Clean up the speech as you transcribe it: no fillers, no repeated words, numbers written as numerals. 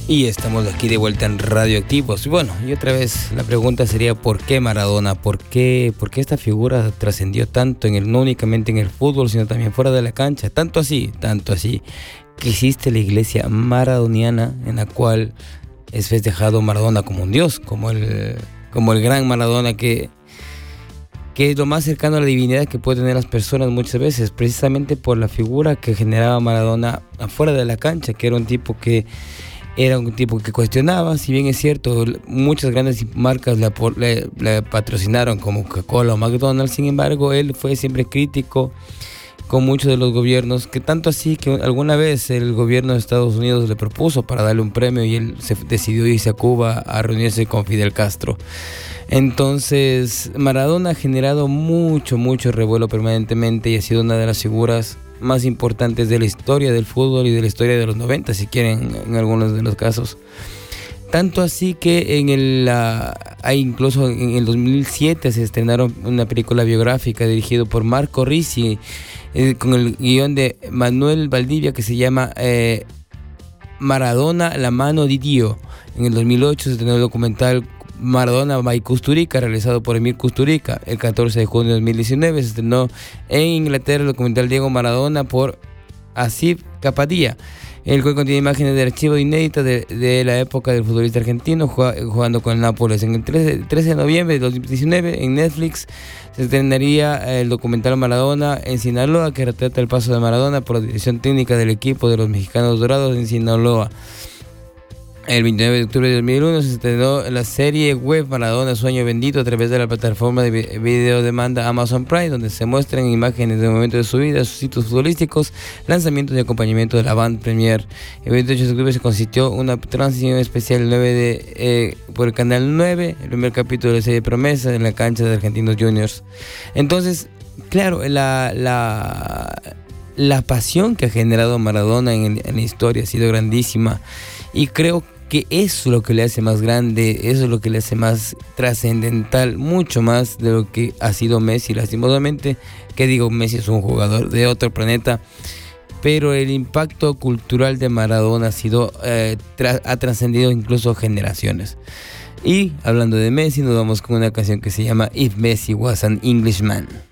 Y estamos aquí de vuelta en Radioactivos. Bueno, y otra vez la pregunta sería ¿por qué Maradona? ¿Por qué esta figura trascendió tanto no únicamente en el fútbol, sino también fuera de la cancha? Tanto así, que existe la iglesia maradoniana, en la cual es festejado Maradona como un dios, como el gran Maradona, que es lo más cercano a la divinidad que pueden tener las personas muchas veces, precisamente por la figura que generaba Maradona afuera de la cancha, que era un tipo que cuestionaba. Si bien es cierto, muchas grandes marcas le patrocinaron, como Coca-Cola o McDonald's, sin embargo, él fue siempre crítico con muchos de los gobiernos, que tanto así que alguna vez el gobierno de Estados Unidos le propuso para darle un premio y él decidió irse a Cuba a reunirse con Fidel Castro. Entonces, Maradona ha generado mucho revuelo permanentemente y ha sido una de las figuras más importantes de la historia del fútbol y de la historia de los 90, si quieren, en algunos de los casos. Tanto así que incluso en el 2007 se estrenaron una película biográfica dirigida por Marco Ricci, con el guión de Manuel Valdivia, que se llama Maradona, la mano di Dio. En el 2008 se estrenó el documental Maradona by Kusturica, realizado por Emir Kusturica. El 14 de junio de 2019 se estrenó en Inglaterra el documental Diego Maradona por Asif Kapadia, el cual contiene imágenes de archivo inéditas de la época del futbolista argentino jugando con el Nápoles. En el 13 de noviembre de 2019 en Netflix se estrenaría el documental Maradona en Sinaloa, que retrata el paso de Maradona por la dirección técnica del equipo de los Mexicanos Dorados en Sinaloa. El 29 de octubre de 2001 se estrenó la serie web Maradona Sueño Bendito a través de la plataforma de video demanda Amazon Prime, donde se muestran imágenes de momentos de su vida, sus hitos futbolísticos, lanzamientos y acompañamiento de la band premier. El 28 de octubre se consistió una transición especial por el canal 9, el primer capítulo de la serie Promesa en la cancha de Argentinos Juniors. Entonces, claro, la pasión que ha generado Maradona en la historia ha sido grandísima, y creo que eso es lo que le hace más grande, eso es lo que le hace más trascendental, mucho más de lo que ha sido Messi. Lastimosamente, Messi es un jugador de otro planeta, pero el impacto cultural de Maradona ha trascendido incluso generaciones. Y hablando de Messi, nos vamos con una canción que se llama If Messi Was an Englishman.